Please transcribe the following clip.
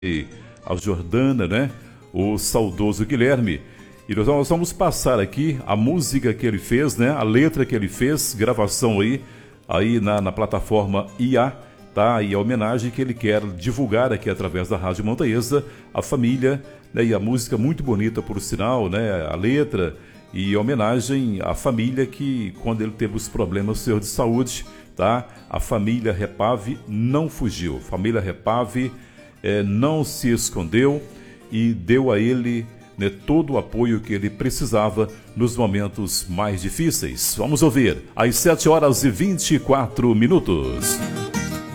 e a Jordana, né? O saudoso Guilherme. E nós vamos passar aqui a música que ele fez, né? A letra que ele fez, gravação aí na plataforma IA, tá? E a homenagem que ele quer divulgar aqui através da Rádio Montanhesa, a família, né? E a música muito bonita, por sinal, né? A letra e homenagem à família que, quando ele teve os problemas de saúde, tá? A família Repave não fugiu. Família Repave não se escondeu e deu a ele, né, todo o apoio que ele precisava nos momentos mais difíceis. Vamos ouvir, às 7h24.